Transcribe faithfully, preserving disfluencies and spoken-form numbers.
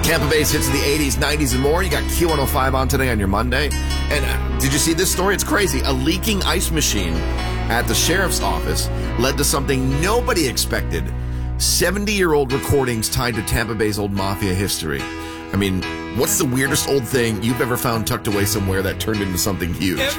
Tampa Bay's hits of the eighties, nineties, and more. You got Q one oh five on today on your Monday. And uh, did you see this story? It's crazy. A leaking ice machine at the sheriff's office led to something nobody expected. seventy-year-old recordings tied to Tampa Bay's old mafia history. I mean, what's the weirdest old thing you've ever found tucked away somewhere that turned into something huge?